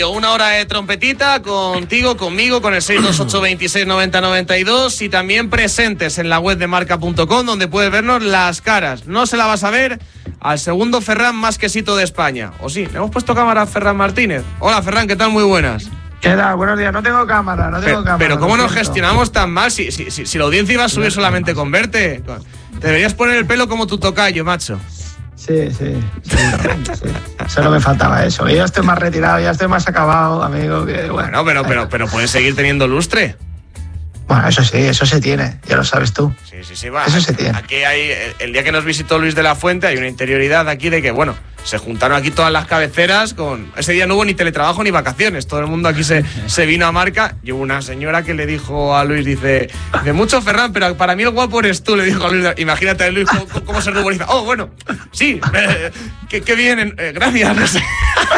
tío, una hora de trompetita contigo, conmigo, con el 628 26 90 92 y también presentes en la web de marca.com, donde puedes vernos las caras. No se la vas a ver al segundo Ferran más quesito de España. ¿O sí? ¿Le hemos puesto cámara a Ferran Martínez? Hola, Ferran, ¿qué tal? Muy buenas. ¿Qué tal? Buenos días. No tengo cámara, Pero ¿cómo nos gestionamos tan mal? Si la audiencia iba a subir solamente con verte. Te deberías poner el pelo como tu tocayo, macho. Sí. Solo me faltaba eso. Yo ya estoy más retirado, ya estoy más acabado, amigo. Que, bueno, pero puedes seguir teniendo lustre. Bueno, eso sí, eso se tiene, ya lo sabes tú. Sí, va. Eso se tiene. Aquí hay, el día que nos visitó Luis de la Fuente, hay una interioridad aquí de que, bueno, se juntaron aquí todas las cabeceras ese día no hubo ni teletrabajo ni vacaciones, todo el mundo aquí se vino a Marca, y hubo una señora que le dijo a Luis, dice mucho Ferran, pero para mí el guapo eres tú, le dijo a Luis. Imagínate a Luis cómo se ruboriza. Oh, bueno, sí, qué bien, gracias, no sé.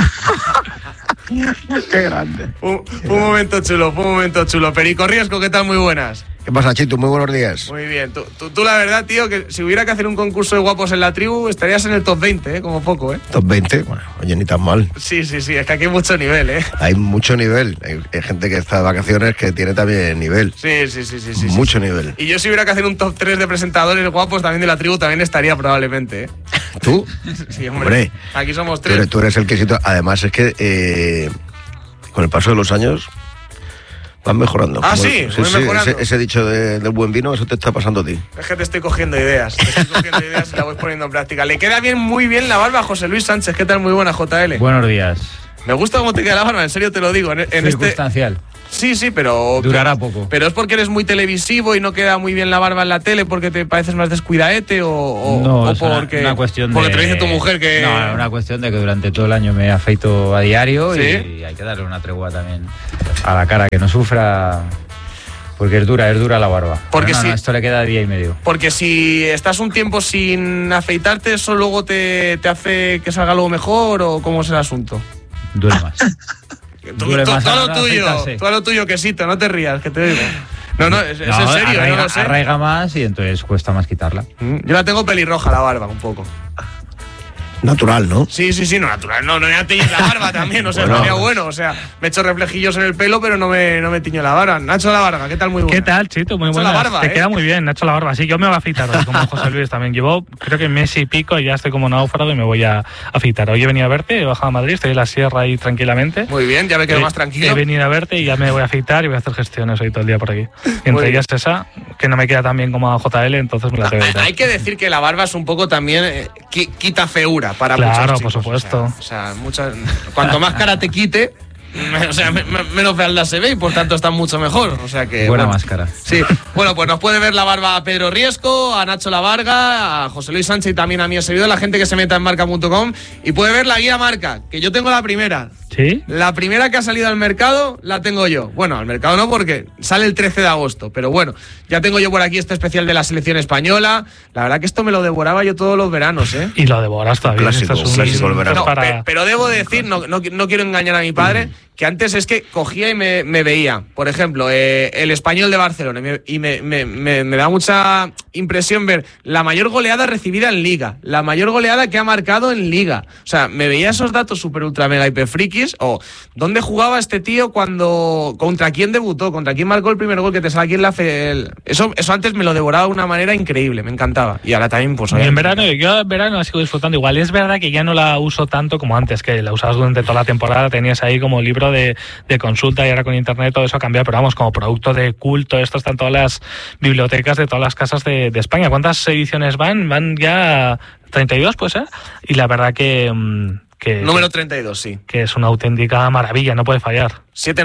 Qué grande. Un momento chulo. Perico Riesco, ¿qué tal? Muy buenas. ¿Qué pasa, Chito? Muy buenos días. Muy bien. Tú la verdad, tío, que si hubiera que hacer un concurso de guapos en la tribu, estarías en el top 20, como poco, ¿eh? Top 20, bueno, oye, ni tan mal. Sí, es que aquí hay mucho nivel, ¿eh? Hay mucho nivel. Hay gente que está de vacaciones que tiene también nivel. Sí. Mucho nivel. Y yo si hubiera que hacer un top 3 de presentadores guapos también de la tribu, también estaría probablemente, ¿eh? ¿Tú? Sí, hombre. Aquí somos 3. Tú eres el quesito. Además es que con el paso de los años van mejorando. Sí, mejorando. Ese dicho del buen vino, eso te está pasando a ti. Es que te estoy cogiendo ideas. Y la voy poniendo en práctica. Le queda muy bien la barba a José Luis Sánchez. ¿Qué tal? Muy buena, JL. Buenos días. Me gusta cómo te queda la barba, en serio te lo digo. Circunstancial. Sí, pero... Durará poco. ¿Pero es porque eres muy televisivo y no queda muy bien la barba en la tele porque te pareces más descuidaete o porque... una cuestión porque te lo dice tu mujer que... No, una cuestión de que durante todo el año me afeito a diario. ¿Sí? Y hay que darle una tregua también a la cara, que no sufra... Porque es dura la barba. Porque esto le queda día y medio. Porque si estás un tiempo sin afeitarte, ¿eso luego te hace que salga algo mejor o cómo es el asunto? Duele más. Todo lo tuyo, quesito, no te rías, que te digo. No, es en serio, arraiga, no lo sé. Arraiga más y entonces cuesta más quitarla. Yo la tengo pelirroja la barba, un poco. Natural, ¿no? Sí, no, natural. No ya tiñes la barba también, o sea, estaría bueno. O sea, me echo reflejillos en el pelo, pero no me tiño la barba. Nacho La Varga, ¿qué tal? Muy buena. ¿Qué tal, Chito? Muy buena. Te queda muy bien, Nacho La Barba. Sí, yo me voy a afeitar hoy, como José Luis también. Llevo, creo que mes y pico y ya estoy como náufrago y me voy a afeitar. Hoy he venido a verte, he bajado a Madrid, estoy en la sierra ahí tranquilamente. Muy bien, ya me quedo más tranquilo. He venido a verte y ya me voy a afeitar y voy a hacer gestiones hoy todo el día por aquí. Y entre ellas esa, que no me queda tan bien como a JL, entonces me la tengo que quitar. Hay que decir que la barba es un poco también quita feura para muchos chicos. Por supuesto. O sea, cuanto más cara te quite, o sea, menos fealdad se ve y por tanto está mucho mejor. O sea que buena máscara. Sí. Bueno, pues nos puede ver la barba a Pedro Riesco, a Nacho La Varga, a José Luis Sánchez y también a mí, seguido, la gente que se meta en marca.com, y puede ver la guía Marca, que yo tengo la primera. ¿Sí? La primera que ha salido al mercado la tengo yo. Bueno, al mercado no, porque sale el 13 de agosto. Pero bueno, ya tengo yo por aquí este especial de la selección española. La verdad que esto me lo devoraba yo todos los veranos, ¿eh? Y lo devoras todavía. Clásico el verano. No, pero debo decir, no quiero engañar a mi padre, que antes es que cogía y me veía. Por ejemplo, el Español de Barcelona. Y me da mucha impresión ver la mayor goleada recibida en Liga. La mayor goleada que ha marcado en Liga. O sea, me veía esos datos super ultra mega hiper frikis. O dónde jugaba este tío contra quién debutó, contra quién marcó el primer gol que te sale aquí en la eso antes me lo devoraba de una manera increíble, me encantaba. Y ahora también pues yo en verano la sigo disfrutando igual. Es verdad que ya no la uso tanto como antes, que la usabas durante toda la temporada, tenías ahí como libro de consulta y ahora con internet todo eso ha cambiado, pero vamos, como producto de culto, esto está en todas las bibliotecas de todas las casas de España. ¿Cuántas ediciones van? Van ya 32, pues, ¿eh? Y la verdad que número 32, sí. Que es una auténtica maravilla, no puede fallar.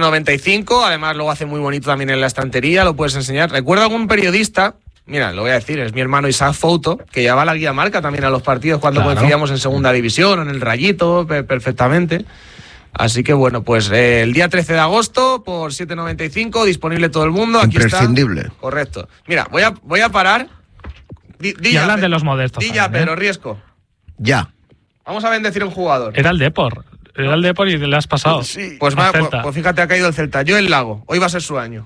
7,95, además luego hace muy bonito también en la estantería, lo puedes enseñar. Recuerdo algún periodista, mira, lo voy a decir, es mi hermano Isaac Fouto, que llevaba la guía Marca también a los partidos cuando coincidíamos en segunda división, en el Rayito, perfectamente. Así que bueno, pues el día 13 de agosto por 7,95, disponible todo el mundo. Aquí imprescindible. Está. Correcto. Mira, voy a parar. Y hablan de los modestos. Ya, Pedro Riesco. Ya. Vamos a bendecir a un jugador. Era el Depor y le has pasado. Sí. Pues fíjate, ha caído el Celta. Joel Lago, hoy va a ser su año.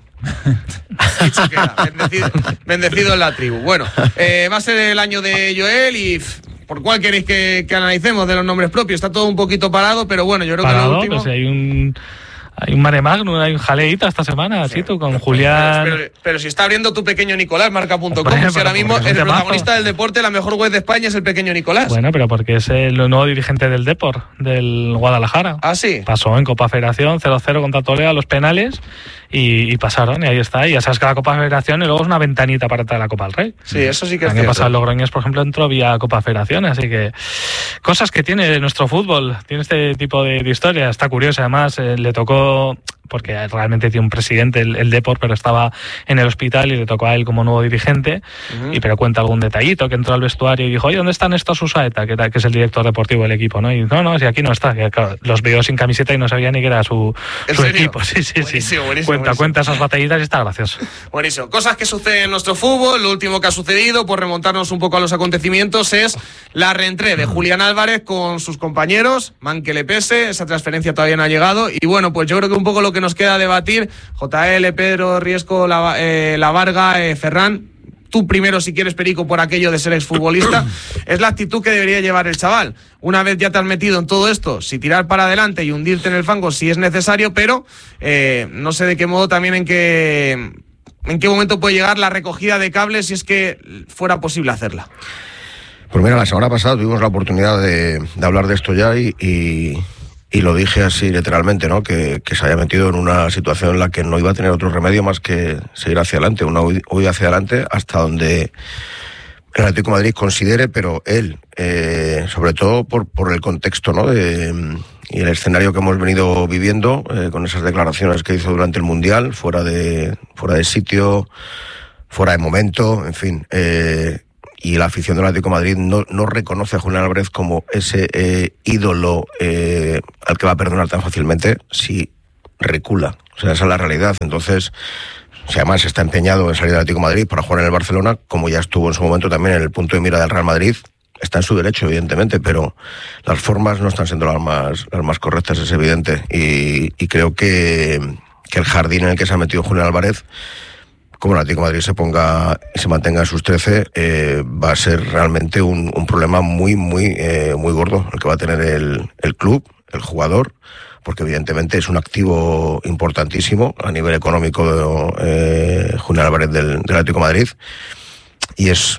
Bendecido en la tribu. Bueno, va a ser el año de Joel y ¿por cuál queréis que analicemos de los nombres propios? Está todo un poquito parado, pero bueno, yo creo que lo último... Pues hay un mare magnum, hay un jaleíta esta semana, sí, tú, con Julián... Pero si está abriendo Tu Pequeño Nicolás, marca.com, si ahora mismo el protagonista del deporte, la mejor web de España es El Pequeño Nicolás. Bueno, pero porque es el nuevo dirigente del Depor, del Guadalajara. Ah, sí. Pasó en Copa Federación 0-0 contra Toledo a los penales y pasaron, y ahí está. Y ya sabes que la Copa Federación y luego es una ventanita para entrar a la Copa del Rey. Sí, eso sí que es cierto. El año pasado el Logroñés, por ejemplo, entró vía Copa Federación, así que cosas que tiene nuestro fútbol, tiene este tipo de historia. Está curioso, además, le tocó... porque realmente tiene un presidente el Depor, pero estaba en el hospital y le tocó a él como nuevo dirigente, pero cuenta algún detallito, que entró al vestuario y dijo, oye, ¿dónde está Néstor Susaeta? Que es el director deportivo del equipo, ¿no? Y no, si aquí no está, que, claro, los veo sin camiseta y no sabía ni que era su equipo. Sí. Buenísimo. Cuenta esas batallitas y está gracioso. Buenísimo. Cosas que suceden en nuestro fútbol. Lo último que ha sucedido, por remontarnos un poco a los acontecimientos, es la reentré de Julián Álvarez con sus compañeros, man que le pese, esa transferencia todavía no ha llegado, y bueno, pues yo creo que un poco lo que nos queda debatir, JL, Pedro, Riesco, La Varga, Ferran, tú primero si quieres, Perico, por aquello de ser exfutbolista, es la actitud que debería llevar el chaval. Una vez ya te has metido en todo esto, si tirar para adelante y hundirte en el fango si es necesario, pero no sé de qué modo también en qué momento puede llegar la recogida de cables si es que fuera posible hacerla. Pues mira, la semana pasada tuvimos la oportunidad de hablar de esto ya y lo dije así literalmente, ¿no? Que se haya metido en una situación en la que no iba a tener otro remedio más que seguir hacia adelante, una huida hacia adelante hasta donde el Atlético de Madrid considere, pero él, sobre todo por el contexto, ¿no? Y el escenario que hemos venido viviendo, con esas declaraciones que hizo durante el Mundial, fuera de sitio, fuera de momento, en fin, y la afición del Atlético de Madrid no reconoce a Julián Álvarez como ese ídolo al que va a perdonar tan fácilmente si recula. O sea, esa es la realidad. Entonces, si además está empeñado en salir del Atlético de Madrid para jugar en el Barcelona, como ya estuvo en su momento también en el punto de mira del Real Madrid, está en su derecho, evidentemente, pero las formas no están siendo las más correctas, es evidente. Y creo que el jardín en el que se ha metido Julián Álvarez, como el Atlético de Madrid se mantenga en sus 13, va a ser realmente un problema muy gordo el que va a tener el club, el jugador, porque evidentemente es un activo importantísimo a nivel económico de Julián Álvarez del Atlético de Madrid, y es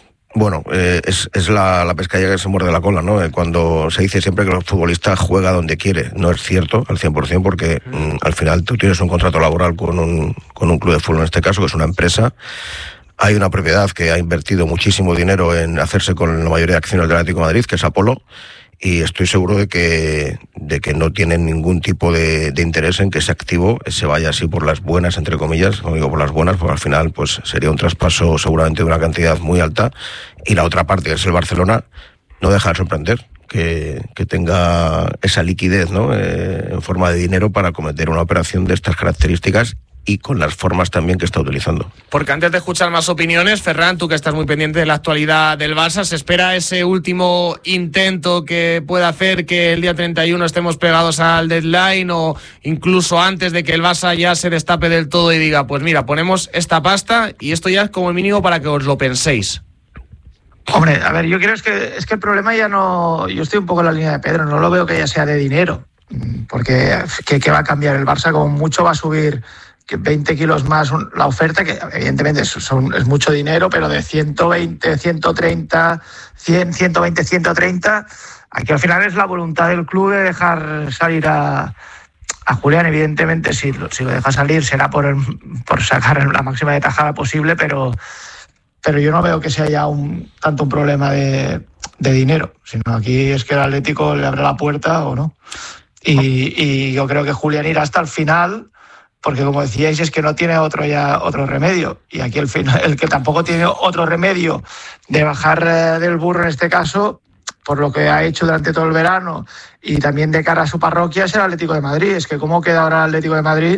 la pescadilla que se muerde la cola, ¿no? Cuando se dice siempre que el futbolista juega donde quiere, no es cierto al 100%, porque al final tú tienes un contrato laboral con un club de fútbol, en este caso, que es una empresa. Hay una propiedad que ha invertido muchísimo dinero en hacerse con la mayoría de acciones del Atlético de Madrid, que es Apolo, y estoy seguro de que no tienen ningún tipo de interés en que ese activo se vaya así por las buenas, entre comillas, no digo por las buenas, porque al final pues sería un traspaso seguramente de una cantidad muy alta, y la otra parte, que es el Barcelona, no deja de sorprender que tenga esa liquidez, ¿no? En forma de dinero para cometer una operación de estas características y con las formas también que está utilizando. Porque antes de escuchar más opiniones, Ferran, tú que estás muy pendiente de la actualidad del Barça, ¿se espera ese último intento que pueda hacer que el día 31 estemos pegados al deadline, o incluso antes de que el Barça ya se destape del todo y diga, pues mira, ponemos esta pasta y esto ya es como el mínimo para que os lo penséis? Hombre, a ver, yo creo es que el problema ya no... Yo estoy un poco en la línea de Pedro, no lo veo que ya sea de dinero, porque ¿qué va a cambiar el Barça? Como mucho va a subir 20 kilos más la oferta, que evidentemente es mucho dinero, pero de 120, 130, 100, 120, 130, aquí al final es la voluntad del club de dejar salir a Julián. Evidentemente, si lo deja salir será por sacar la máxima de tajada posible, pero yo no veo que sea ya tanto un problema de dinero, sino aquí es que el Atlético le abre la puerta o no. Y yo creo que Julián irá hasta el final, porque como decíais, es que no tiene otro remedio. Y aquí el que tampoco tiene otro remedio de bajar del burro en este caso, por lo que ha hecho durante todo el verano y también de cara a su parroquia, es el Atlético de Madrid. Es que cómo queda ahora el Atlético de Madrid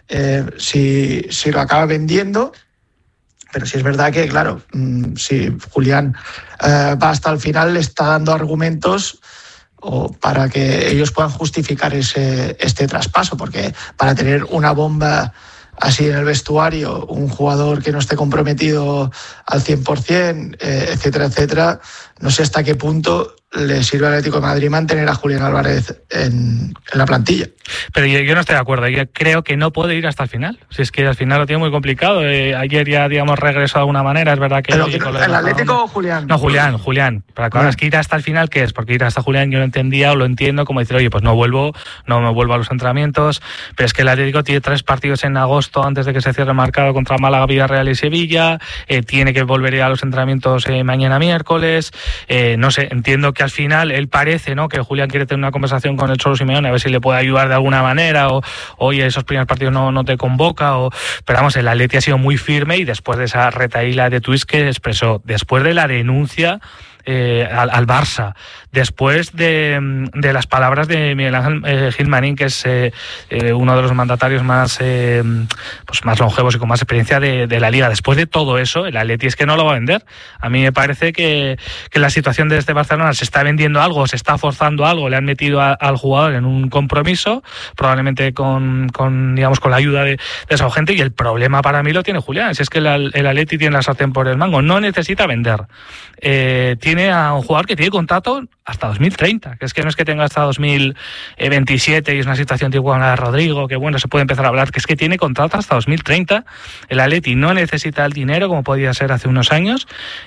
si lo acaba vendiendo. Pero sí es verdad que, claro, si Julián va hasta el final, le está dando argumentos para que ellos puedan justificar este traspaso, porque para tener una bomba así en el vestuario, un jugador que no esté comprometido al 100%, etcétera, etcétera. No sé hasta qué punto le sirve al Atlético de Madrid mantener a Julián Álvarez en la plantilla. Pero yo no estoy de acuerdo. Yo creo que no puede ir hasta el final. Si es que al final lo tiene muy complicado. Ayer ya, digamos, regresó de alguna manera. Es verdad que... ¿Pero el Atlético o Julián? No, Julián. Pero ahora es que ir hasta el final, ¿qué es? Porque ir hasta Julián yo lo entendía o lo entiendo como decir, oye, pues no me vuelvo a los entrenamientos. Pero es que el Atlético tiene 3 partidos en agosto antes de que se cierre el mercado contra Málaga, Villarreal y Sevilla. Tiene que volver a los entrenamientos mañana miércoles. No sé, entiendo que al final él parece, ¿no?, que Julián quiere tener una conversación con el Cholo Simeone a ver si le puede ayudar de alguna manera, o oye, esos primeros partidos no te convoca, pero vamos, el Atleti ha sido muy firme, y después de esa retahíla de tuits que expresó, después de la denuncia al Barça, después de las palabras de Miguel Ángel Gilmarín, que es uno de los mandatarios más longevos y con más experiencia de la Liga. Después de todo eso, el Atleti es que no lo va a vender. A mí me parece que la situación de este Barcelona se está vendiendo algo, se está forzando algo, le han metido al jugador en un compromiso, probablemente con la ayuda de esa gente, y el problema para mí lo tiene Julián. Si es que el Atleti tiene la sartén por el mango, no necesita vender. Tiene a un jugador que tiene contrato hasta 2030, que es que no es que tenga hasta 2027 y es una situación tipo la de Rodrigo, que bueno, se puede empezar a hablar, que es que tiene contrato hasta 2030. El Atleti no necesita el dinero como podía ser hace unos años,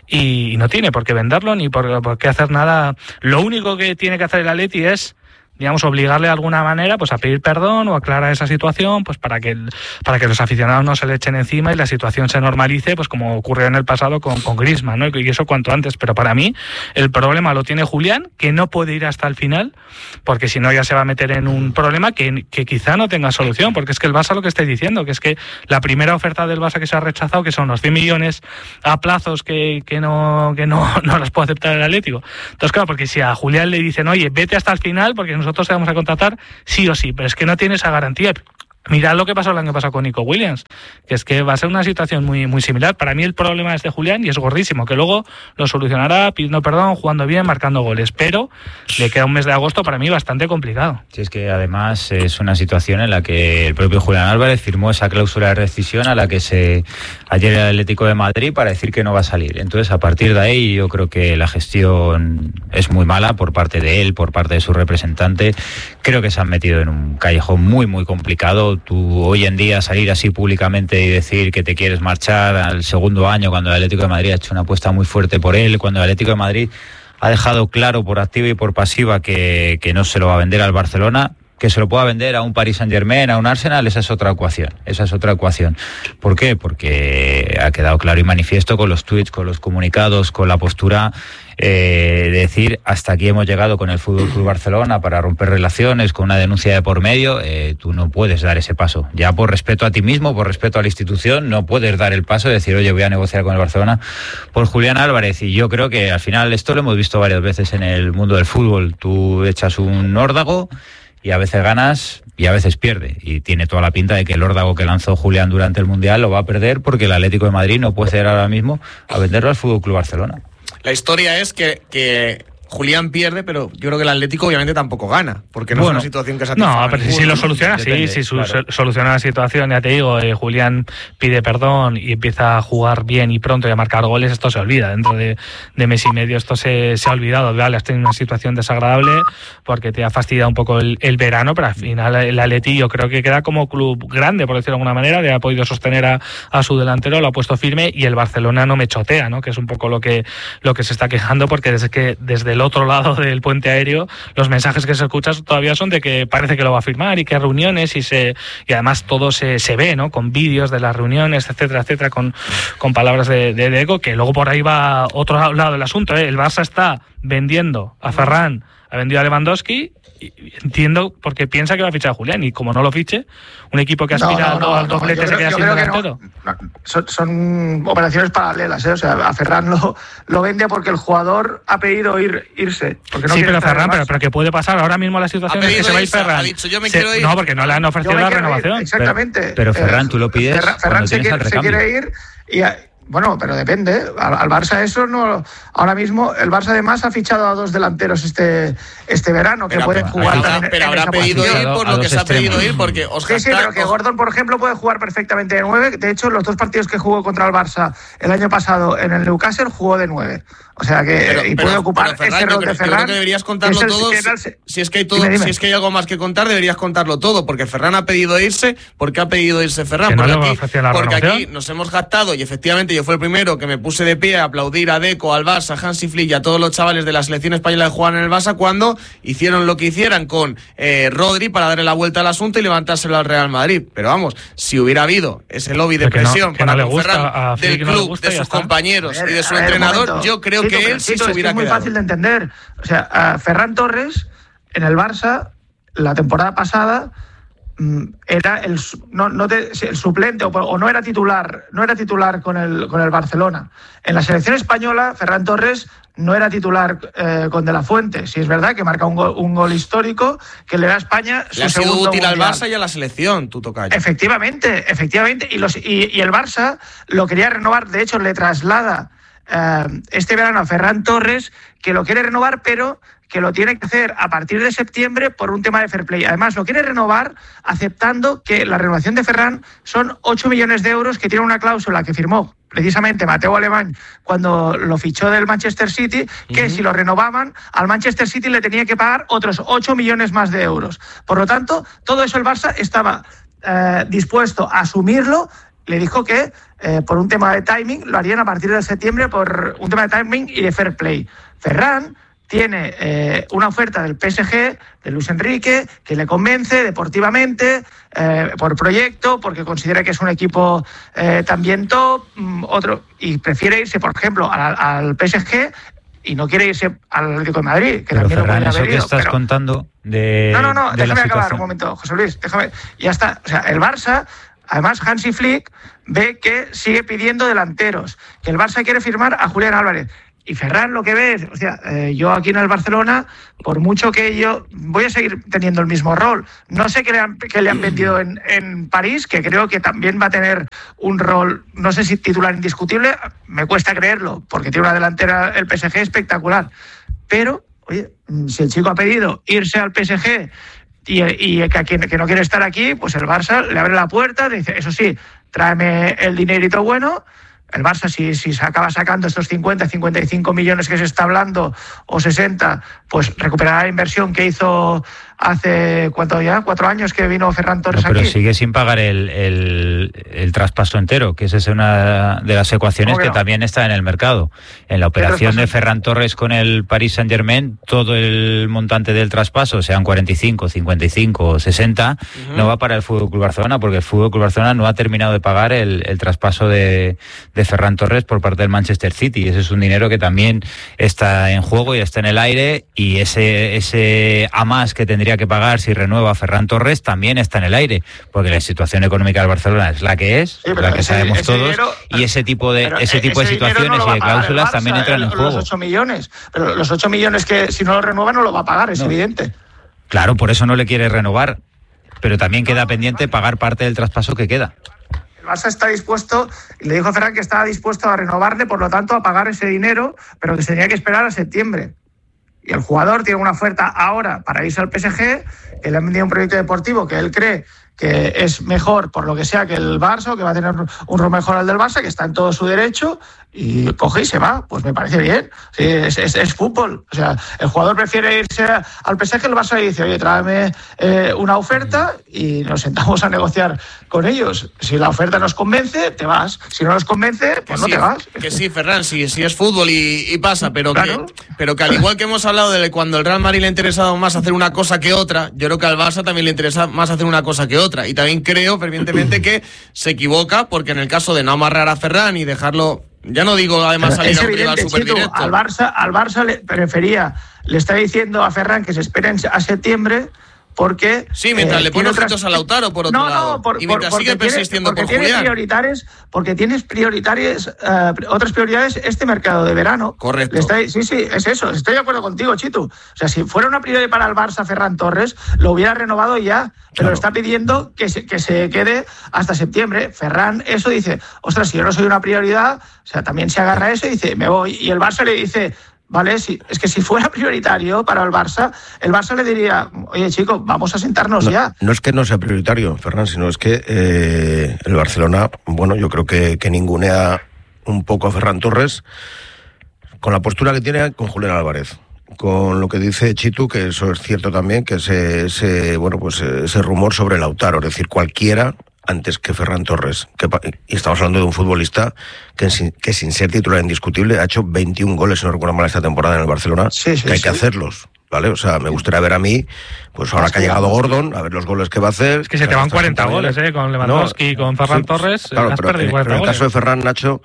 y no tiene por qué venderlo ni por qué hacer nada. Lo único que tiene que hacer el Atleti es, digamos, obligarle de alguna manera pues a pedir perdón o aclarar esa situación, pues para que los aficionados no se le echen encima y la situación se normalice, pues como ocurrió en el pasado con Griezmann, ¿no? Y eso cuanto antes. Pero para mí el problema lo tiene Julián, que no puede ir hasta el final, porque si no ya se va a meter en un problema que quizá no tenga solución, porque es que el Barça, lo que estáis diciendo, que es que la primera oferta del Barça que se ha rechazado, que son los 100 millones a plazos que no los puede aceptar el Atlético. Entonces, claro, porque si a Julián le dicen, oye, vete hasta el final porque nosotros te vamos a contratar sí o sí, pero es que no tiene esa garantía. Mirad lo que pasó el año pasado con Nico Williams, que es que va a ser una situación muy, muy similar. Para mí el problema es de Julián, y es gordísimo, que luego lo solucionará pidiendo perdón, jugando bien, marcando goles, pero le queda un mes de agosto para mí bastante complicado. Sí, es que además es una situación en la que el propio Julián Álvarez firmó esa cláusula de rescisión a la que ayer el Atlético de Madrid para decir que no va a salir. Entonces, a partir de ahí, yo creo que la gestión es muy mala por parte de él, por parte de su representante. Creo que se han metido en un callejón muy, muy complicado. Tú hoy en día salir así públicamente y decir que te quieres marchar al segundo año, cuando el Atlético de Madrid ha hecho una apuesta muy fuerte por él, cuando el Atlético de Madrid ha dejado claro por activa y por pasiva que no se lo va a vender al Barcelona, que se lo pueda vender a un Paris Saint-Germain, a un Arsenal, esa es otra ecuación. ¿Por qué? Porque ha quedado claro y manifiesto con los tweets, con los comunicados, con la postura de decir hasta aquí hemos llegado con el Fútbol Club Barcelona para romper relaciones, con una denuncia de por medio. Tú no puedes dar ese paso. Ya por respeto a ti mismo, por respeto a la institución, no puedes dar el paso de decir, oye, voy a negociar con el Barcelona por Julián Álvarez. Y yo creo que al final esto lo hemos visto varias veces en el mundo del fútbol. Tú echas un órdago y a veces ganas y a veces pierde. Y tiene toda la pinta de que el órdago que lanzó Julián durante el Mundial lo va a perder, porque el Atlético de Madrid no puede ceder ahora mismo a venderlo al Fútbol Club Barcelona. La historia es que Julián pierde, pero yo creo que el Atlético obviamente tampoco gana, porque no es una situación que satisfaga. No, pero si lo soluciona, sí, si claro, soluciona la situación, ya te digo, Julián pide perdón y empieza a jugar bien y pronto y a marcar goles, esto se olvida. Dentro de mes y medio esto se ha olvidado. Vale, has tenido una situación desagradable porque te ha fastidiado un poco el verano, pero al final el Atleti yo creo que queda como club grande, por decirlo de alguna manera, ha podido sostener a su delantero, lo ha puesto firme, y el Barcelona no me chotea, ¿no? Que es un poco lo que se está quejando, porque desde el otro lado del puente aéreo los mensajes que se escuchan todavía son de que parece que lo va a firmar y que hay reuniones y además todo se ve, ¿no? Con vídeos de las reuniones, etcétera, con palabras de Deco, que luego por ahí va otro lado del asunto, ¿eh? El Barça está vendiendo a Ferran, ha vendido a Lewandowski, y entiendo porque piensa que va a fichar a Julián, y como no lo fiche, un equipo que aspira al doblete se queda sin delantero. Son operaciones paralelas, ¿eh? O sea, a Ferran lo vende porque el jugador ha pedido irse. Porque no, sí, pero Ferran, pero ¿qué puede pasar? Ahora mismo la situación es que se va a ir Ferran. Ha dicho, yo me quiero ir. No, porque no le han ofrecido la renovación. Exactamente. Pero Ferran, tú lo pides. Ferran se quiere ir Bueno, pero depende. Al Barça eso no. Ahora mismo el Barça además ha fichado a 2 delanteros este verano que pueden jugar también. Pero habrá pedido ir por lo que se ha pedido ir, porque Oscar. Sí, pero que Gordon, por ejemplo, puede jugar perfectamente de 9. De hecho, los 2 partidos que jugó contra el Barça el año pasado en el Newcastle jugó de 9. O sea que puede ocupar Ferran, ese rol de Ferran. Creo que deberías contarlo todo. Si es que hay algo más que contar, deberías contarlo todo, porque Ferran ha pedido irse. ¿Por qué ha pedido irse Ferran? Porque aquí nos hemos jactado y efectivamente yo fui el primero que me puse de pie a aplaudir a Deco, al Barça, a Hansi Flick y a todos los chavales de la selección española que juegan en el Barça cuando hicieron lo que hicieran con Rodri para darle la vuelta al asunto y levantárselo al Real Madrid. Pero vamos, si hubiera habido ese lobby de presión para con Ferran del club, de sus compañeros y de su entrenador, yo creo que él sí se hubiera quedado. Es muy fácil de entender. O sea, Ferran Torres en el Barça la temporada pasada era el suplente o no era titular con el Barcelona. En la selección española Ferran Torres no era titular con De La Fuente. Sí es verdad que marca un gol histórico que le da a España su le ha sido segundo útil mundial. al Barça y a la selección, tú tocayo. Efectivamente. Y el Barça lo quería renovar. De hecho, le traslada este verano a Ferran Torres, que lo quiere renovar, pero que lo tiene que hacer a partir de septiembre por un tema de fair play. Además, lo quiere renovar aceptando que la renovación de Ferran son 8 millones de euros, que tiene una cláusula que firmó precisamente Mateu Alemany cuando lo fichó del Manchester City, que si lo renovaban, al Manchester City le tenía que pagar otros 8 millones más de euros. Por lo tanto, todo eso el Barça estaba dispuesto a asumirlo. Le dijo que por un tema de timing lo harían a partir de septiembre, por un tema de timing y de fair play. Ferran tiene una oferta del PSG, de Luis Enrique, que le convence deportivamente, por proyecto, porque considera que es un equipo también top, y prefiere irse, por ejemplo, al PSG y no quiere irse al Atlético de Madrid, que pero también Ferran, lo podría eso haber que ido. estás contando de No, déjame acabar situación. un momento, José Luis, déjame. Ya está, o sea, el Barça. Además, Hansi Flick ve que sigue pidiendo delanteros, que el Barça quiere firmar a Julián Álvarez. Y Ferran lo que ve es, o sea, yo aquí en el Barcelona, por mucho que yo voy a seguir teniendo el mismo rol. No sé qué le han vendido en París, que creo que también va a tener un rol, no sé si titular indiscutible, me cuesta creerlo, porque tiene una delantera el PSG espectacular. Pero, oye, si el chico ha pedido irse al PSG y que no quiere estar aquí, pues el Barça le abre la puerta, dice, eso sí, tráeme el dinerito bueno. El Barça, si se acaba sacando estos 50, 55 millones que se está hablando, o 60, pues recuperará la inversión que hizo hace, ¿cuánto ya? 4 años que vino Ferran Torres aquí. Pero sigue sin pagar el traspaso entero, que esa es una de las ecuaciones que también está en el mercado. En la operación de Ferran Torres con el Paris Saint-Germain, todo el montante del traspaso, sean 45, 55 o 60, no va para el FC Barcelona, porque el FC Barcelona no ha terminado de pagar el traspaso de Ferran Torres por parte del Manchester City. Ese es un dinero que también está en juego y está en el aire, y ese a más que tendría que pagar si renueva a Ferran Torres también está en el aire, porque la situación económica del Barcelona es la que es, la que sabemos todos, dinero, y ese tipo de situaciones y de cláusulas también entran en juego. Los 8 millones, pero los 8 millones que si no lo renueva no lo va a pagar, es evidente. Claro, por eso no le quiere renovar, pero también queda pendiente pagar parte del traspaso que queda. El Barça está dispuesto, y le dijo a Ferran que estaba dispuesto a renovarle, por lo tanto a pagar ese dinero, pero que se tenía que esperar a septiembre. Y el jugador tiene una oferta ahora para irse al PSG, que le han vendido un proyecto deportivo que él cree que es mejor, por lo que sea, que el Barça, o que va a tener un rol mejor al del Barça, que está en todo su derecho, y coge y se va. Pues me parece bien. Sí, es fútbol. O sea, el jugador prefiere irse al PSG, el Barça le dice, oye, tráeme una oferta y nos sentamos a negociar con ellos. Si la oferta nos convence, te vas. Si no nos convence, pues no te vas. Que sí, Ferran, sí es fútbol y pasa, pero, claro, que al igual que hemos hablado de cuando el Real Madrid le ha interesado más hacer una cosa que otra, yo creo que al Barça también le interesa más hacer una cosa que otra. Y también creo fervientemente que se equivoca, porque en el caso de no amarrar a Ferran y dejarlo, ya no digo además salir a un rival superdirecto. Al Barça le está diciendo a Ferran que se esperen a septiembre, porque... Sí, mientras le pone ojitos a Lautaro, por otro lado. Y mientras sigue persistiendo por Julián. Porque tienes otras prioridades este mercado de verano. Correcto. Sí, es eso. Estoy de acuerdo contigo, Chitu. O sea, si fuera una prioridad para el Barça Ferran Torres, lo hubiera renovado ya, pero está pidiendo que se quede hasta septiembre. Ferran eso dice, ostras, si yo no soy una prioridad, o sea, también se agarra a eso y dice, me voy. Y el Barça le dice... Vale, sí, es que si fuera prioritario para el Barça le diría, oye chico, vamos a sentarnos ya. No es que no sea prioritario, Ferran, sino es que el Barcelona, bueno, yo creo que ningunea un poco a Ferran Torres con la postura que tiene con Julián Álvarez. Con lo que dice Chitu, que eso es cierto también, que ese rumor sobre Lautaro, es decir, cualquiera antes que Ferran Torres, y estamos hablando de un futbolista que sin ser titular indiscutible ha hecho 21 goles, si no recuerdo mal, esta temporada en el Barcelona, que hay que hacerlos, ¿vale? O sea, me gustaría ver a mí, pues ahora que ha llegado Gordon, a ver los goles que va a hacer. Es que se te van 40 goles, con Lewandowski y con Ferran Torres, claro, has perdido 40 en el goles. caso de Ferran, Nacho,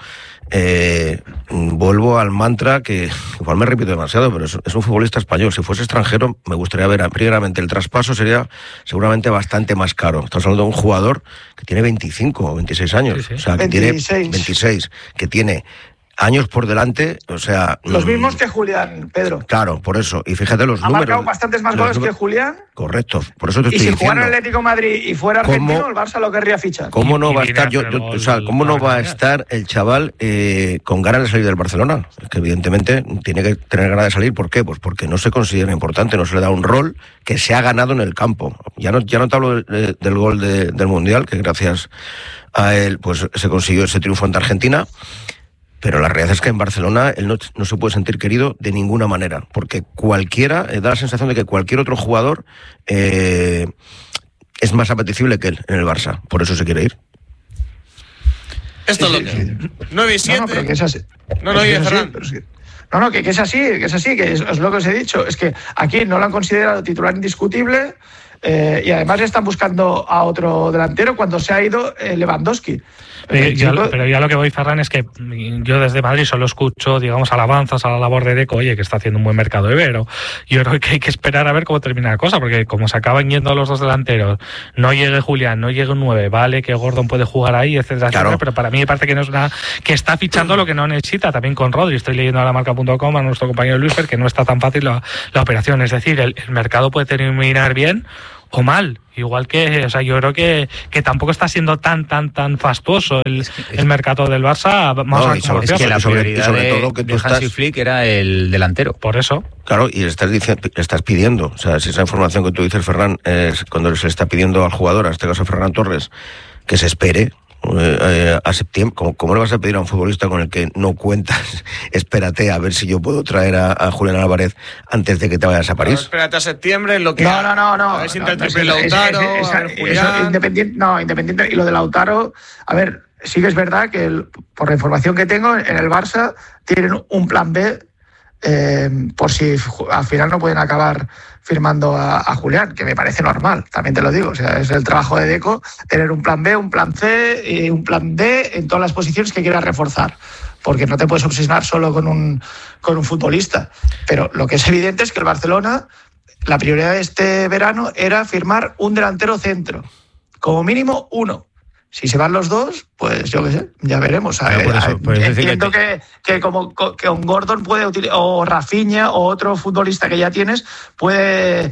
vuelvo al mantra que igual me repito demasiado, pero es un futbolista español. Si fuese extranjero, me gustaría ver, primeramente, el traspaso sería seguramente bastante más caro. Estamos hablando de un jugador que tiene 25 o 26 años, sí. O sea, que 26. tiene 26, que tiene años por delante, o sea... Los mismos que Julián, Pedro. Claro, por eso. Y fíjate los números. Ha marcado bastantes más goles que Julián. Correcto, por eso te estoy diciendo. Y si jugara el Atlético de Madrid y fuera argentino, el Barça lo querría fichar. ¿Cómo no va a estar cómo no va a estar el chaval con ganas de salir del Barcelona? Es que evidentemente tiene que tener ganas de salir. ¿Por qué? Pues porque no se considera importante, no se le da un rol que se ha ganado en el campo. Ya no te hablo del gol del Mundial, que gracias a él pues se consiguió ese triunfo ante Argentina. Pero la realidad es que en Barcelona él no se puede sentir querido de ninguna manera, porque cualquiera, da la sensación de que cualquier otro jugador es más apetecible que él en el Barça, por eso se quiere ir. Esto es lo que... 9 y 7. No, pero que es así. Que es así, que es lo que os he dicho. Es que aquí no lo han considerado titular indiscutible y además están buscando a otro delantero cuando se ha ido Lewandowski. Pero ya lo que voy, Ferran, es que yo desde Madrid solo escucho, digamos, alabanzas a la labor de Deco, oye, que está haciendo un buen mercado de Ibero. Yo creo que hay que esperar a ver cómo termina la cosa, porque como se acaban yendo los dos delanteros, no llegue Julián, no llegue un 9, vale, que Gordon puede jugar ahí, etcétera, claro. Pero para mí me parece que no es nada, que está fichando lo que no necesita, también con Rodri. Estoy leyendo a la marca.com a nuestro compañero Luisfer que no está tan fácil la operación, es decir, el mercado puede terminar bien o mal, igual que, o sea, yo creo que tampoco está siendo tan fastuoso el mercado del Barça. Es que la prioridad sobre todo que tú Hansi Flick era el delantero. Por eso. Claro, y estás pidiendo, o sea, si esa información que tú dices, Ferran, es cuando se le está pidiendo al jugador, en este caso Ferran Torres, que se espere a septiembre. ¿Cómo le vas a pedir a un futbolista con el que no cuentas? Espérate a ver si yo puedo traer a Julián Álvarez antes de que te vayas a París. No, espérate a septiembre, en lo que... No. A ver si entra el triple Lautaro, independiente. Y lo de Lautaro, a ver, sí que es verdad que por la información que tengo, en el Barça tienen un plan B por si al final no pueden acabar firmando a Julián, que me parece normal, también te lo digo. O sea, es el trabajo de Deco tener un plan B, un plan C y un plan D en todas las posiciones que quieras reforzar, porque no te puedes obsesionar solo con un futbolista. Pero lo que es evidente es que el Barcelona, la prioridad de este verano era firmar un delantero centro, como mínimo uno. Si se van los dos, pues yo qué sé, ya veremos. Entiendo que como con Gordon puede utilizar, o Rafinha o otro futbolista que ya tienes, puede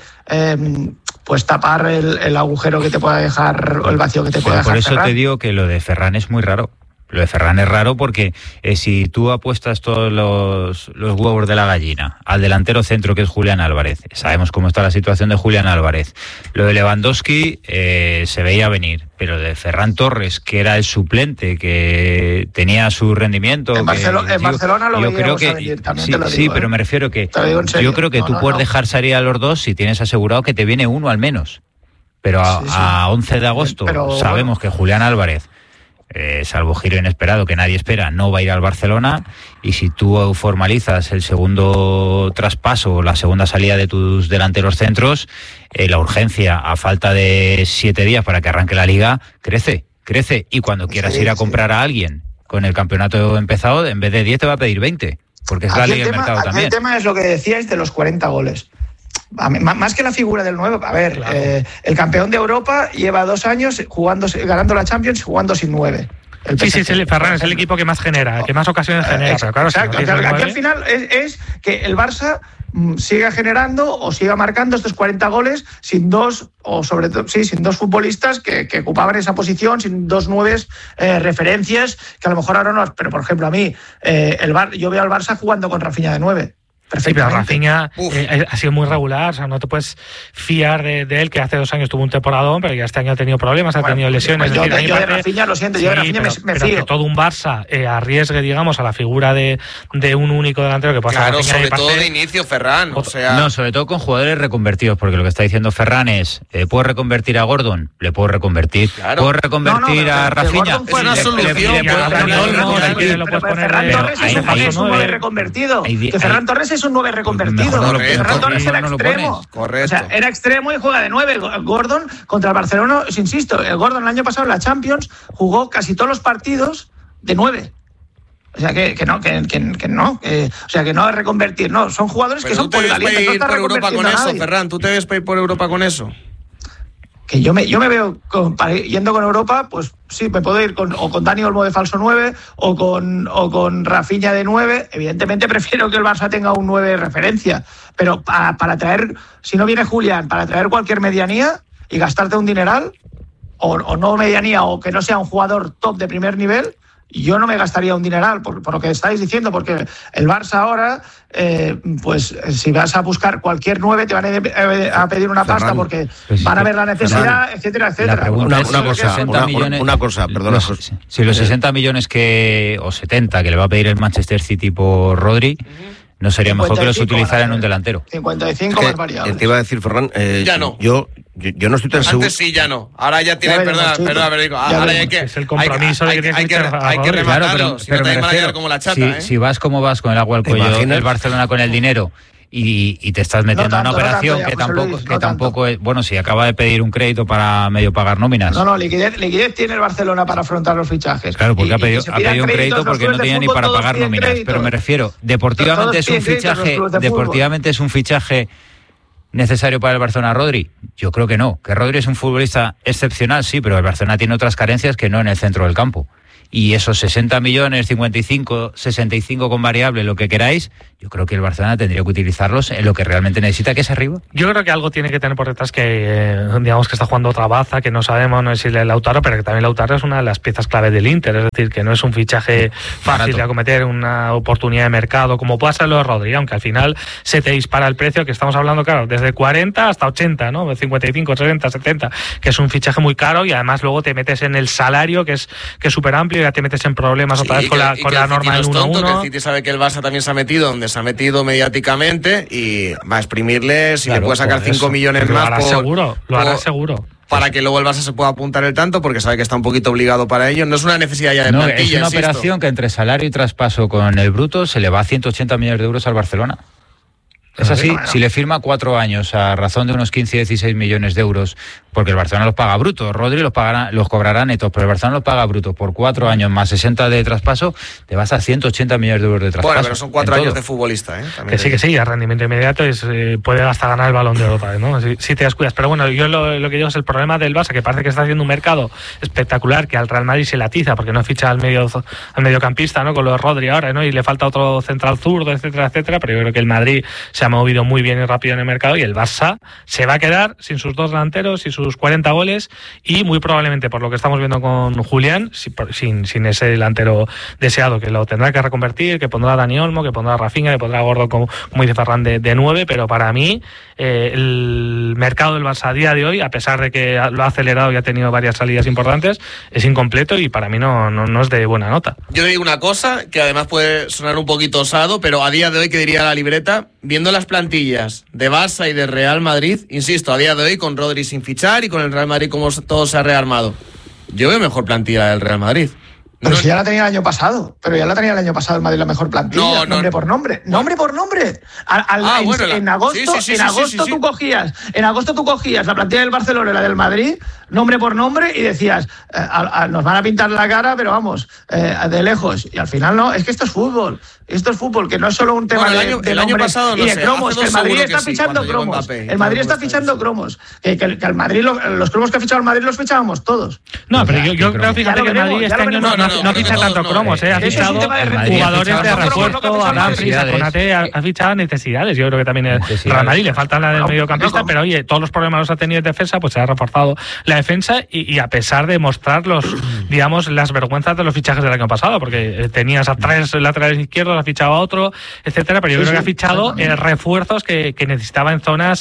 pues tapar el agujero que te pueda dejar, o el vacío que te pueda dejar. Por eso Ferran. te digo que lo de Ferran es muy raro. Lo de Ferran es raro porque si tú apuestas todos los huevos de la gallina al delantero centro, que es Julián Álvarez, sabemos cómo está la situación de Julián Álvarez. Lo de Lewandowski se veía venir, pero de Ferran Torres, que era el suplente, que tenía su rendimiento... En Barcelona lo veíamos venir, también te lo digo. Sí, pero me refiero que yo creo que tú puedes dejar salir a los dos si tienes asegurado que te viene uno al menos. Pero a 11 de agosto sabemos que Julián Álvarez, salvo giro inesperado que nadie espera, no va a ir al Barcelona, y si tú formalizas el segundo traspaso o la segunda salida de tus delanteros centros, la urgencia a falta de 7 días para que arranque la Liga crece, y cuando quieras ir a comprar a alguien con el campeonato empezado, en vez de 10 te va a pedir 20, porque es la ley del mercado también. El tema es lo que decíais de los 40 goles. más que la figura del 9, a ver, Claro. El campeón de Europa lleva 2 años ganando la Champions y jugando sin 9. Sí, Ferran es el equipo que más genera, que más ocasiones genera. Pero claro, exacto, si no aquí 9, al final es que el Barça siga generando o siga marcando estos 40 goles sin dos, o sobre todo, sí, sin dos futbolistas que ocupaban esa posición, sin 2 9 referencias, que a lo mejor ahora no. Pero, por ejemplo, a mí, yo veo al Barça jugando con Rafinha de 9. Sí, pero Rafinha ha sido muy regular, o sea, no te puedes fiar de él, que hace 2 años tuvo un temporadón, pero ya este año ha tenido problemas, ha tenido lesiones. Yo de Rafinha, lo siento, yo de Rafinha me pero fío. que todo un Barça arriesgue, digamos, a la figura de un único delantero que pasa. Claro, sobre todo de inicio, Ferran. O sea... No, sobre todo con jugadores reconvertidos, porque lo que está diciendo Ferran es, ¿puedo reconvertir a Gordon? Le puedo reconvertir. Claro. ¿Puedo reconvertir a Rafinha? Es una solución. Ferran Torres es un 9 reconvertido. Que Ferran Torres es un 9 reconvertido. Ferran Torres era extremo. Correcto. O sea, era extremo y juega de 9. Gordon contra el Barcelona, insisto, el Gordon el año pasado en la Champions jugó casi todos los partidos de 9. O sea, que no es reconvertir, no. Son jugadores que son polivalentes. ¿Tú te ves para ir por Europa con eso, Ferran? ¿Tú te ves para ir por Europa con eso? Que yo me veo yendo con Europa, pues sí, me puedo ir con Dani Olmo de falso 9 o con Rafinha de 9. Evidentemente prefiero que el Barça tenga un 9 de referencia, pero para traer, si no viene Julián, para traer cualquier medianía y gastarte un dineral, o no medianía, o que no sea un jugador top de primer nivel, yo no me gastaría un dineral por lo que estáis diciendo, porque el Barça ahora, pues si vas a buscar cualquier 9 te van a pedir una pasta porque van a ver la necesidad, etcétera, etcétera. Una cosa, perdona. Si los 60 millones o 70 que le va a pedir el Manchester City por Rodri, ¿no sería mejor que los utilizara en un delantero? 55 más variables. Te iba a decir, Ferran, ya no. Yo no estoy tan seguro. Antes sí, ya no. Ahora ya tiene, perdona, Federico. Ahora hay que. Es el compromiso hay que rematarlo. Si no te van a quedar como la chata. Si vas como vas con el agua al cuello, el Barcelona con el dinero. Y te estás metiendo en una operación que tampoco es. Bueno, si acaba de pedir un crédito para medio pagar nóminas. No, liquidez tiene el Barcelona para afrontar los fichajes. Claro, porque ha pedido un crédito porque no tenía ni para pagar nóminas. Pero me refiero, deportivamente es un fichaje necesario para el Barcelona. Rodri, yo creo que no. Que Rodri es un futbolista excepcional, sí, pero el Barcelona tiene otras carencias que no en el centro del campo. Y esos 60 millones, 55, 65 con variable, lo que queráis, yo creo que el Barcelona tendría que utilizarlos en lo que realmente necesita, que es arriba. Yo creo que algo tiene que tener por detrás que, digamos, que está jugando otra baza, que no sabemos, no es si Lautaro, pero que también Lautaro es una de las piezas clave del Inter, es decir, que no es un fichaje fácil de acometer, una oportunidad de mercado, como puede ser lo de Rodri, aunque al final se te dispara el precio, que estamos hablando, claro, desde 40 hasta 80, ¿no? 55, 60, 70, que es un fichaje muy caro y además luego te metes en el salario, que es súper amplio, y ya te metes en problemas otra vez con la norma del 1-1. Que el City sabe que el Barça también se ha metido donde se ha metido mediáticamente y va a exprimirle si le puede sacar 5 millones más. Lo hará seguro. Para que luego el Barça se pueda apuntar el tanto, porque sabe que está un poquito obligado para ello. No es una necesidad ya de plantilla. Es una operación que entre salario y traspaso con el bruto se le va a 180 millones de euros al Barcelona. Es así, si le firma 4 años a razón de unos 15-16 millones de euros, porque el Barcelona los paga brutos, Rodri los cobrará netos, pero el Barcelona los paga brutos por 4 años más 60 de traspaso, te vas a 180 millones de euros de traspaso. Bueno, pero son 4 años de futbolista, ¿eh? Que sí, a rendimiento inmediato puede hasta ganar el Balón de Oro otra vez, ¿no? Si te descuidas. Pero bueno, yo lo que digo es el problema del Barça, que parece que está haciendo un mercado espectacular, que al Real Madrid se le atiza, porque no ficha al mediocampista, ¿no? Con lo de Rodri ahora, ¿no? Y le falta otro central zurdo, etcétera, etcétera, pero yo creo que el Madrid se ha movido muy bien y rápido en el mercado y el Barça se va a quedar sin sus 2 delanteros y sus 40 goles y muy probablemente, por lo que estamos viendo con Julián, sin ese delantero deseado, que lo tendrá que reconvertir, que pondrá a Dani Olmo, que pondrá a Rafinha, que pondrá a Gordo, como dice Ferran, de 9, pero para mí el mercado del Barça a día de hoy, a pesar de que lo ha acelerado y ha tenido varias salidas importantes, es incompleto y para mí no es de buena nota. Yo digo una cosa que además puede sonar un poquito osado, pero a día de hoy, que diría la libreta, viendo las plantillas de Barça y de Real Madrid, insisto, a día de hoy con Rodri sin fichar y con el Real Madrid como todo se ha rearmado, yo veo mejor plantilla del Real Madrid. Pero si ya la tenía el año pasado. Pero ya la tenía el año pasado el Madrid la mejor plantilla. Nombre por nombre. Nombre por nombre. En agosto tú cogías la plantilla del Barcelona y la del Madrid, nombre por nombre, y decías, nos van a pintar la cara, pero vamos, de lejos. Y al final no, es que esto es fútbol. Esto es fútbol, que no es solo un tema de el año pasado no y de sé, cromos, que el Madrid está fichando cromos. El Madrid está fichando cromos. Que el Madrid, los cromos que ha fichado el Madrid los fichábamos todos. No, pero yo creo, fíjate, que el Madrid este año no ficha tanto cromos, ha fichado jugadores de refuerzo, a Dumfries, a Konate, ha fichado necesidades. Yo creo que también el Real Madrid le falta la del mediocampista, pero oye, todos los problemas los ha tenido en defensa, pues se ha reforzado la defensa y a pesar de mostrar digamos, las vergüenzas de los fichajes del año pasado, porque tenías a 3 laterales izquierdos, ha fichado a otro, etcétera, pero yo creo que ha fichado refuerzos que necesitaba en zonas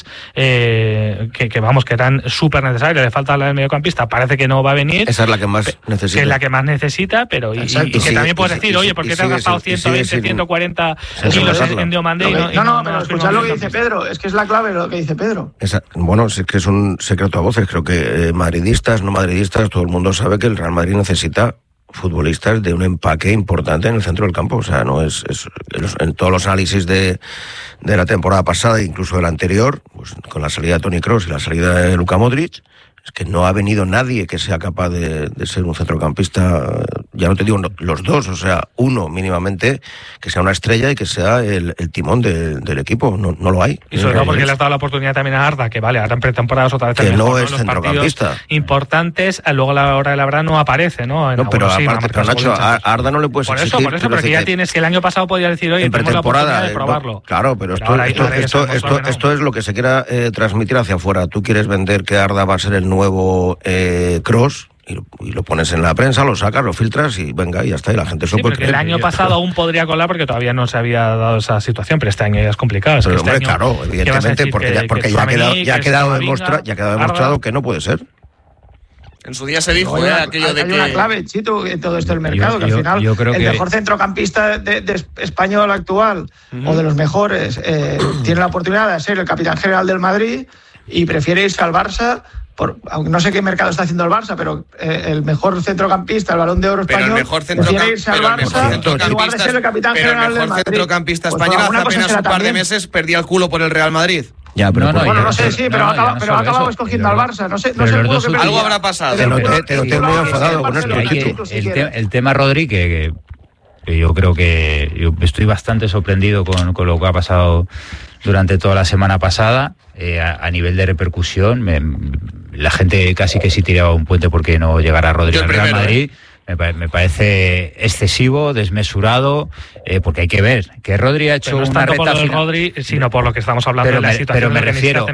que eran súper necesarias. Le falta la del mediocampista, parece que no va a venir. Esa es la que más necesita. Que es la que más necesita, pero y que también puedes decir, oye, ¿por qué te has gastado 120, 140 kilos en Diomandé? No, pero escuchad lo que dice Pedro, es que es la clave lo que dice Pedro. Bueno, es que es un secreto a voces. Creo que madridistas, no madridistas, todo el mundo sabe que el Real Madrid necesita futbolistas de un empaque importante en el centro del campo. O sea, no es en todos los análisis de la temporada pasada, incluso de la anterior, pues con la salida de Toni Kroos y la salida de Luka Modric, es que no ha venido nadie que sea capaz de ser un centrocampista, ya no te digo los dos, o sea, uno mínimamente, que sea una estrella y que sea el timón del equipo. No lo hay. Y sobre todo porque le has dado la oportunidad también a Arda, que vale, ahora en pretemporadas otra vez que no es centrocampista. Importantes, luego a la hora de la verdad no aparece, ¿no? Pero aparte, pero Nacho, a Arda no le puedes exigir. Por eso, porque ya tienes que el año pasado podías decir, oye, tenemos la oportunidad de probarlo. Claro, pero esto es lo que se quiera transmitir hacia afuera. Tú quieres vender que Arda va a ser el nuevo Kroos y lo pones en la prensa, lo sacas, lo filtras y venga, y ya está, y la gente porque el año pasado aún podría colar porque todavía no se había dado esa situación, pero este año ya es complicado. Pero hombre, claro, evidentemente, porque ya ha quedado demostrado que no puede ser. En su día se dijo aquello de que... Hay una clave, Chito, en todo esto del mercado, que al final el mejor centrocampista de español actual, o de los mejores, tiene la oportunidad de ser el capitán general del Madrid y prefiere irse al Barça. Aunque no sé qué mercado está haciendo el Barça, pero el mejor centrocampista, el Balón de Oro español, prefiere irse al Barça en lugar de ser el capitán general del Madrid. El mejor centrocampista español hace apenas un par de meses perdía el culo por el Real Madrid. Ya, pero no sé, sí, pero ha acabado escogiendo al Barça. No sé algo habrá pasado. Te noté muy enfadado con esto. El tema Rodri, que yo creo que yo estoy bastante sorprendido con lo que ha pasado durante toda la semana pasada. A nivel de repercusión, la gente casi que sí tiraba un puente porque no llegara Rodri al Real Madrid. Me parece excesivo, desmesurado, porque hay que ver que Rodri ha hecho una recta final. No por Rodri, sino por lo que estamos hablando de la situación. Pero me refiero,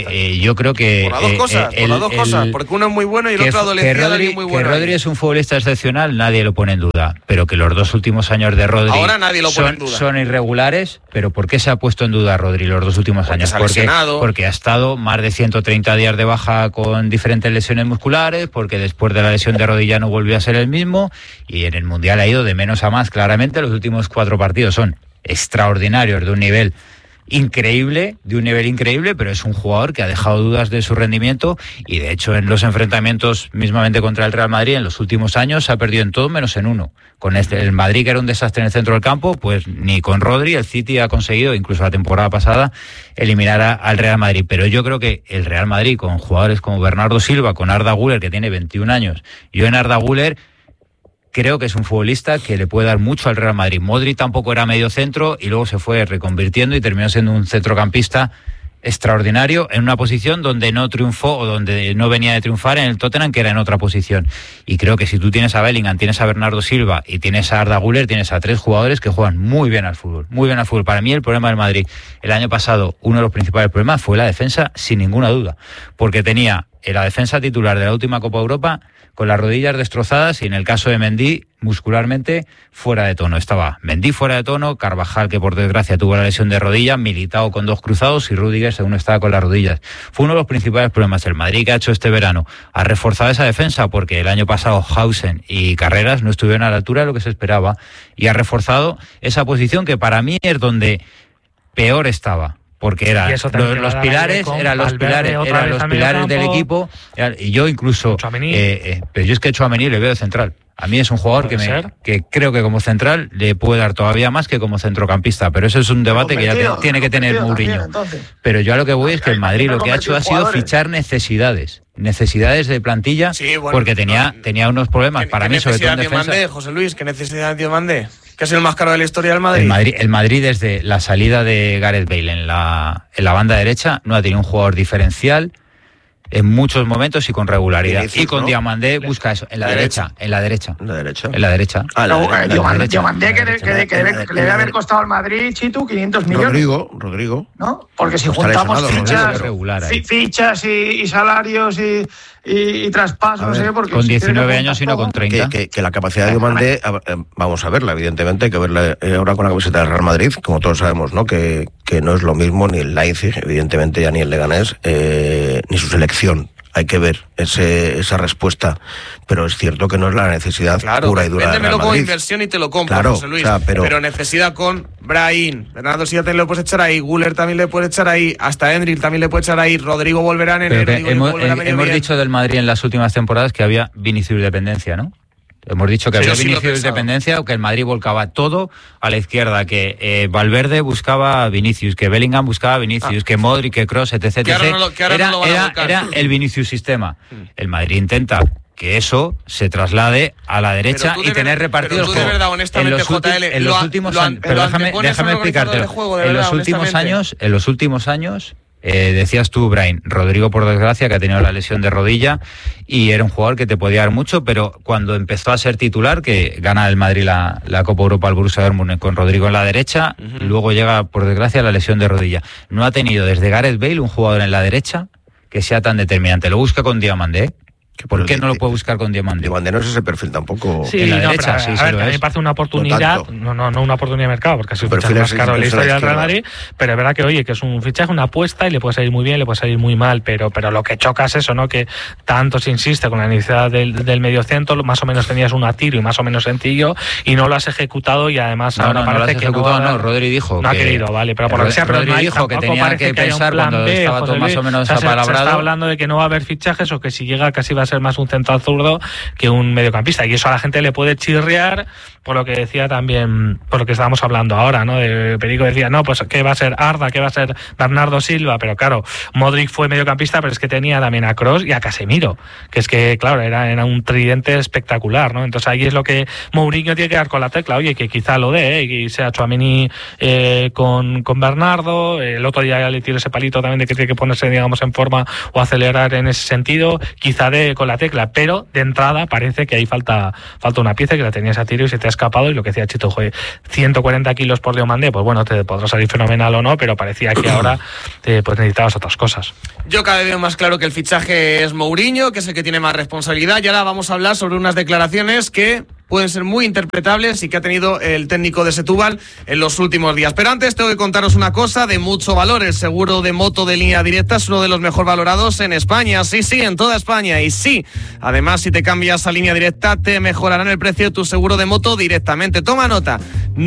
yo creo que... Por las dos cosas, porque uno es muy bueno y el otro adolescente es muy bueno. Que Rodri es un futbolista excepcional, nadie lo pone en duda, pero que los dos últimos años de Rodri ahora nadie lo pone en duda. Son irregulares, pero ¿por qué se ha puesto en duda Rodri los dos últimos años? Porque ha estado más de 130 días de baja con diferentes lesiones musculares, porque después de la lesión de rodilla no volvió a ser el mismo, y en el Mundial ha ido de menos a más. Claramente los últimos 4 partidos son extraordinarios, de un nivel increíble, pero es un jugador que ha dejado dudas de su rendimiento, y de hecho en los enfrentamientos mismamente contra el Real Madrid en los últimos años ha perdido en todo menos en uno. Con el Madrid, que era un desastre en el centro del campo, pues ni con Rodri el City ha conseguido, incluso la temporada pasada, eliminar al Real Madrid. Pero yo creo que el Real Madrid, con jugadores como Bernardo Silva, con Arda Güler, que tiene 21 años, yo en Arda Güler creo que es un futbolista que le puede dar mucho al Real Madrid. Modric tampoco era medio centro y luego se fue reconvirtiendo y terminó siendo un centrocampista extraordinario en una posición donde no triunfó o donde no venía de triunfar en el Tottenham, que era en otra posición. Y creo que si tú tienes a Bellingham, tienes a Bernardo Silva y tienes a Arda Güler, tienes a 3 jugadores que juegan muy bien al fútbol, muy bien al fútbol. Para mí el problema del Madrid el año pasado, uno de los principales problemas fue la defensa, sin ninguna duda, porque tenía la defensa titular de la última Copa Europa con las rodillas destrozadas y en el caso de Mendy, muscularmente fuera de tono. Estaba Mendy fuera de tono, Carvajal, que por desgracia tuvo la lesión de rodilla, Militao con 2 cruzados y Rüdiger según estaba con las rodillas. Fue uno de los principales problemas. El Madrid, que ha hecho este verano, ha reforzado esa defensa porque el año pasado Hausen y Carreras no estuvieron a la altura de lo que se esperaba, y ha reforzado esa posición que para mí es donde peor estaba. porque eran los pilares del equipo, y yo incluso, pero yo es que Tchouaméni le veo de central. A mí es un jugador que creo que como central le puede dar todavía más que como centrocampista, pero eso es un debate que ya tiene que tener Mourinho. Pero yo a lo que voy es que el Madrid lo que ha hecho ha sido fichar necesidades de plantilla, porque tenía unos problemas para mí, sobre todo en defensa. Mandé, José Luis, ¿qué necesidad de Mandé? Que es el más caro de la historia del Madrid. El Madrid desde la salida de Gareth Bale en la banda derecha no ha tenido un jugador diferencial en muchos momentos y con regularidad. Y con Diomandé busca eso, en la derecha. Diomandé que le debe haber costado al Madrid, Chitu, 500 millones. Rodrigo. ¿No? Porque si juntamos fichas y salarios y traspasos, no sé, porque con 19 años y no con 30. Que la capacidad de Diomandé, vamos a verla, evidentemente, hay que verla ahora con la camiseta del Real Madrid, como todos sabemos, ¿no? Que no es lo mismo ni el Leipzig, evidentemente, ya ni el Leganés, ni su selección. Hay que ver esa respuesta, pero es cierto que no es la necesidad pura y dura de Real Madrid. Como inversión y te lo compro, José Luis. Pero necesidad con Brahim, Bernardo Silva también le puedes echar ahí, Güler también le puedes echar ahí, hasta Endrick también le puedes echar ahí, Rodrigo volverá en enero. Hemos dicho del Madrid en las últimas temporadas que había Vinicius dependencia, ¿no? Hemos dicho que había Vinicius dependencia, o que el Madrid volcaba todo a la izquierda, que Valverde buscaba a Vinicius, que Bellingham buscaba a Vinicius, que Modric, que Kroos, etc. Era el Vinicius sistema. El Madrid intenta que eso se traslade a la derecha y tener repartidos de verdad, honestamente, en los últimos años. Pero déjame explicártelo. En los últimos años. Decías tú, Brian, Rodrigo, por desgracia, que ha tenido la lesión de rodilla y era un jugador que te podía dar mucho, pero cuando empezó a ser titular, que gana el Madrid la Copa Europa al Borussia Dortmund con Rodrigo en la derecha, luego llega, por desgracia, la lesión de rodilla. No ha tenido desde Gareth Bale un jugador en la derecha que sea tan determinante. Lo busca con Diomandé. ¿Por qué no lo puede buscar con Diomandé? Diomandé no es ese perfil tampoco. Sí, en la derecha, a ver, me parece una oportunidad, no una oportunidad de mercado, porque ha sido un fichaje más caro en la historia del Real Madrid, pero es verdad que, oye, que es un fichaje, una apuesta, y le puede salir muy bien, le puede salir muy mal, pero lo que choca es eso, ¿no? Que tanto se insiste con la necesidad del mediocentro, más o menos tenías un a tiro y más o menos sencillo, y no lo has ejecutado, y además ahora parece que no. Rodri dijo no ha querido, vale, pero por lo que sea, Rodri dijo que tenía que pensar cuando estaba todo más o menos apalabrado. Se está hablando de que no va a haber fichajes, o que si llega casi va a ser más un central zurdo que un mediocampista, y eso a la gente le puede chirriar, por lo que decía también, por lo que estábamos hablando ahora, ¿no? De Perico decía, no, pues ¿qué va a ser Arda? ¿Qué va a ser Bernardo Silva? Pero claro, Modric fue mediocampista, pero es que tenía también a Kroos y a Casemiro, que es que, claro, era un tridente espectacular, ¿no? Entonces ahí es lo que Mourinho tiene que dar con la tecla, oye, que quizá lo dé, y sea Tchouaméni con Bernardo, el otro día ya le tiró ese palito también de que tiene que ponerse, digamos, en forma o acelerar en ese sentido, quizá dé con la tecla, pero de entrada parece que ahí falta una pieza, que la tenías a tiro y se te ha escapado, y lo que decía Chito, joder, 140 kilos por Diomandé, pues bueno, te podrá salir fenomenal o no, pero parecía que ahora pues necesitabas otras cosas. Yo cada vez veo más claro que el fichaje es Mourinho, que es el que tiene más responsabilidad, y ahora vamos a hablar sobre unas declaraciones que pueden ser muy interpretables y que ha tenido el técnico de Setúbal en los últimos días. Pero antes tengo que contaros una cosa de mucho valor. El seguro de moto de Línea Directa es uno de los mejor valorados en España. Sí, en toda España. Y sí, además, si te cambias a Línea Directa, te mejorarán el precio de tu seguro de moto directamente. Toma nota.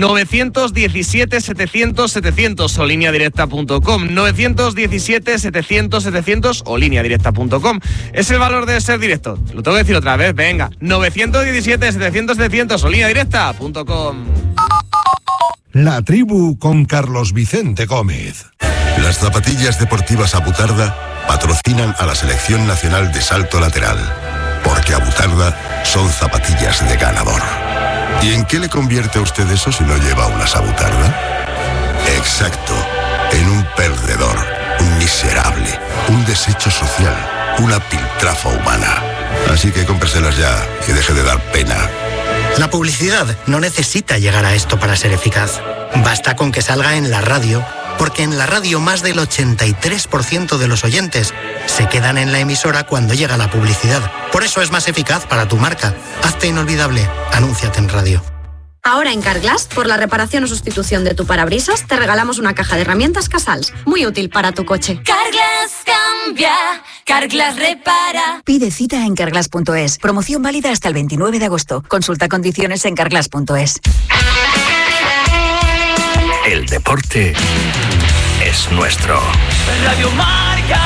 917-700-700 o lineadirecta.com. 917-700-700 o lineadirecta.com. Es el valor de ser directo. Lo tengo que decir otra vez. Venga. 917-700-700 o lineadirecta.com. La tribu con Carlos Vicente Gómez. Las zapatillas deportivas Abutarda patrocinan a la Selección Nacional de Salto Lateral, porque Abutarda son zapatillas de ganador. ¿Y en qué le convierte a usted eso si no lleva unas Abutarda? Exacto, en un perdedor, un miserable, un desecho social, una piltrafa humana. Así que cómpreselas ya y deje de dar pena. La publicidad no necesita llegar a esto para ser eficaz. Basta con que salga en la radio, porque en la radio más del 83% de los oyentes se quedan en la emisora cuando llega la publicidad. Por eso es más eficaz para tu marca. Hazte inolvidable. Anúnciate en radio. Ahora en Carglass, por la reparación o sustitución de tu parabrisas, te regalamos una caja de herramientas Casals, muy útil para tu coche. Carglass cambia, Carglass repara. Pide cita en carglass.es. Promoción válida hasta el 29 de agosto. Consulta condiciones en carglass.es. El deporte es nuestro. Radio Marca.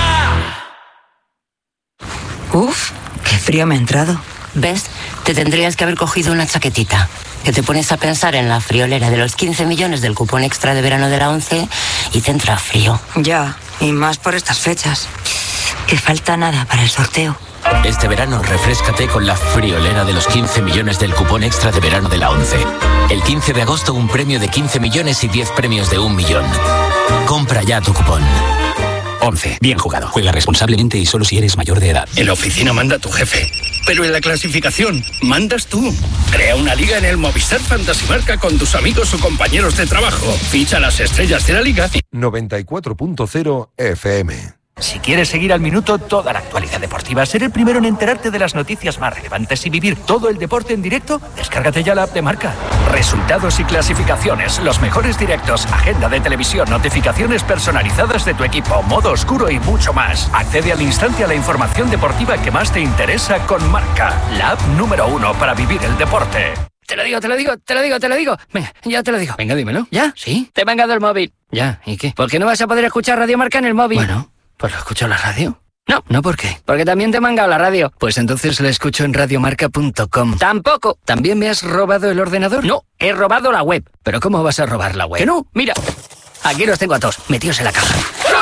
Uf, qué frío me ha entrado. ¿Ves? Te tendrías que haber cogido una chaquetita. Que te pones a pensar en la friolera de los 15 millones del cupón extra de verano de la ONCE y te entra frío. Ya, y más por estas fechas. Que falta nada para el sorteo. Este verano refréscate con la friolera de los 15 millones del cupón extra de verano de la ONCE. El 15 de agosto un premio de 15 millones y 10 premios de 1 millón. Compra ya tu cupón. 11. Bien jugado. Juega responsablemente y solo si eres mayor de edad. En la oficina manda tu jefe, pero en la clasificación mandas tú. Crea una liga en el Movistar Fantasy Marca con tus amigos o compañeros de trabajo. Ficha las estrellas de la liga. 94.0 FM. Si quieres seguir al minuto toda la actualidad deportiva, ser el primero en enterarte de las noticias más relevantes y vivir todo el deporte en directo, descárgate ya la app de Marca. Resultados y clasificaciones, los mejores directos, agenda de televisión, notificaciones personalizadas de tu equipo, modo oscuro y mucho más. Accede al instante a la información deportiva que más te interesa con Marca, la app número 1 para vivir el deporte. Te lo digo. Venga, ya te lo digo. Venga, dímelo. ¿Ya? ¿Sí? Te he mangado el móvil. Ya, ¿y qué? ¿Por qué no vas a poder escuchar Radio Marca en el móvil? Bueno, pues lo escucho en la radio. No, ¿por qué? Porque también te he mangado la radio. Pues entonces la escucho en radiomarca.com. Tampoco. ¿También me has robado el ordenador? No, he robado la web. ¿Pero cómo vas a robar la web? Que no, mira. Aquí los tengo a todos, metidos en la caja.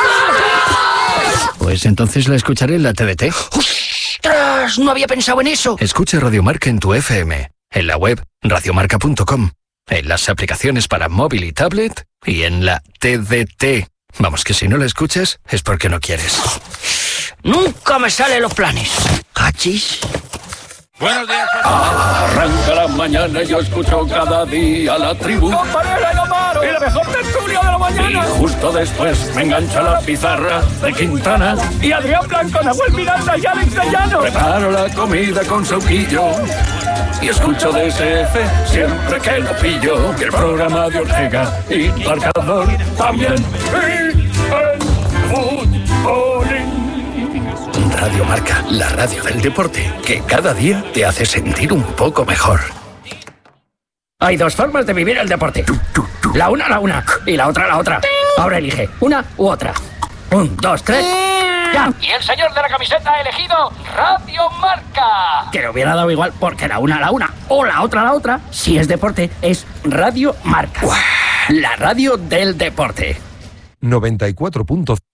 Pues entonces la escucharé en la TDT. ¡Ostras! No había pensado en eso. Escucha Radio Marca en tu FM, en la web radiomarca.com, en las aplicaciones para móvil y tablet y en la TDT. Vamos, que si no la escuchas es porque no quieres. Nunca me salen los planes. ¿Cachis? Buenos días. Arranca la mañana y yo escucho cada día la tribu. ¡Compañera y Omar! ¡Y la mejor tertulia de la mañana! Y justo después me engancha la pizarra de Quintana. Y Adrián Blanco, Nahuel Miranda y Alex de Llano. Preparo la comida con Sauquillo y escucho DSF siempre que lo pillo. Y el programa de Ortega y Marcador también. Y el fútbolín. Radio Marca, la radio del deporte, que cada día te hace sentir un poco mejor. Hay dos formas de vivir el deporte. La una y la otra. Ahora elige una u otra. 1, 2, 3. ¡Ya! Y el señor de la camiseta ha elegido Radio Marca. Que le hubiera dado igual porque la una o la otra. Si es deporte, es Radio Marca. La radio del deporte. 94.